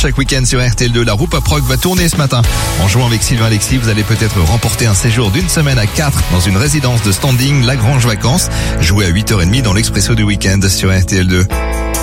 chaque week-end sur RTL2. La roue pop rock va tourner ce matin. En jouant avec Sylvain Alexis, vous allez peut-être remporter un séjour d'une semaine à 4 dans une résidence de standing Lagrange Vacances. Jouez à 8h30 dans l'Expresso du week-end sur RTL2.